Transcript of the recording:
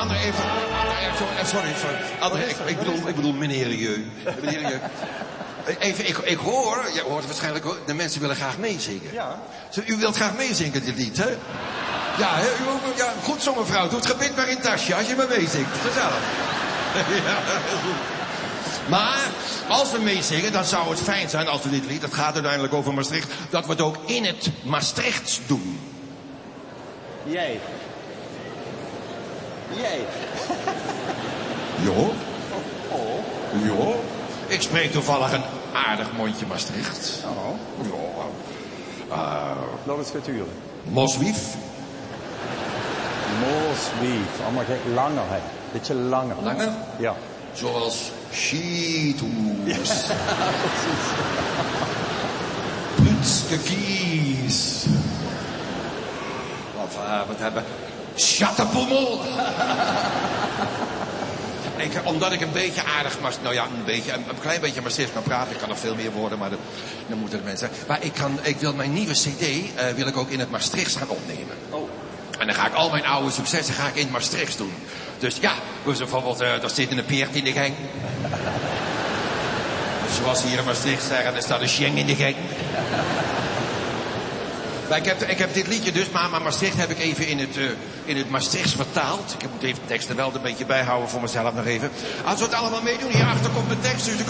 André, even... Sorry. André, ik bedoel meneer Rieu. Even, ik hoor, je hoort waarschijnlijk ook, de mensen willen graag meezingen. Ja. U wilt graag meezingen, dit lied, hè? Ja, hè? Ja, goed zo, mevrouw. Doe het gebit maar in het tasje, als je maar meezingt. Gezellig. Ja. Maar als we meezingen, dan zou het fijn zijn als we dit lied, dat gaat uiteindelijk over Maastricht, dat we het ook in het Maastrichts doen. Jij. Jo? Oh. Jo? Ik spreek toevallig een aardig mondje Maastricht. Oh. Ja. Laat eens verturen. Moswief. Mooswief. Oh, maar kijk, langer, hè. Beetje langer. Langer? Ja. Zoals Cheetos. Ja, precies. Prutske Kies. Wat hebben... Schattenpommel. Omdat ik een beetje aardig... Nou ja, een klein beetje Maastricht kan praten. Ik kan nog veel meer woorden, maar dan moeten de mensen... Maar ik wil mijn nieuwe cd wil ik ook in het Maastrichts gaan opnemen. Oh. En dan ga ik al mijn oude successen in het Maastrichts doen. Dus ja, dus bijvoorbeeld, daar zit een peert in de gang. Zoals hier in Maastricht zeggen, er staat een Schenk in de gang. Maar ik heb dit liedje dus, maar Maastricht heb ik even in het Maastrichts vertaald. Ik moet even de tekst er wel een beetje bijhouden voor mezelf nog even. Als we het allemaal meedoen, hierachter komt de tekst, dus